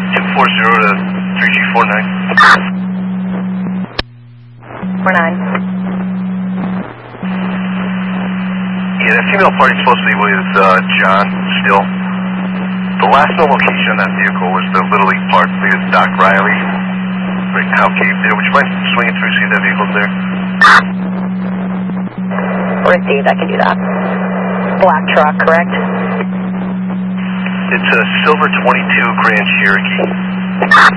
to 3G49. 49. Yeah, that female party supposedly was John still. The last known location on that vehicle was the Little League Park. I believe it's Doc Riley. Right now, Cave there. Would you mind swinging through, see if that vehicle's there? Received, I can do that. Black truck, correct? It's a silver 22 Grand Cherokee.